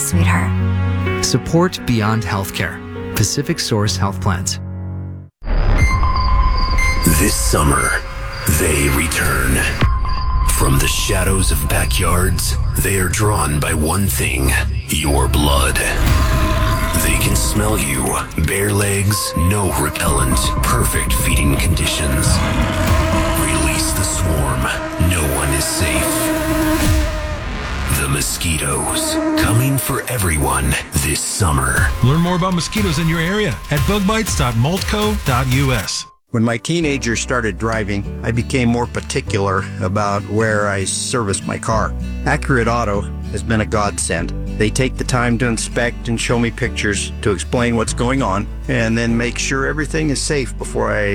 sweetheart. Support beyond healthcare. Pacific Source Health Plans. This summer, they return. From the shadows of backyards, they are drawn by one thing: your blood. They can smell you. Bare legs, no repellent, perfect feeding conditions. Release the swarm. No one is safe. The mosquitoes, coming for everyone this summer. Learn more about mosquitoes in your area at bugbites.moltco.us. When my teenagers started driving, I became more particular about where I serviced my car. Accurate Auto has been a godsend. They take the time to inspect and show me pictures to explain what's going on, and then make sure everything is safe before I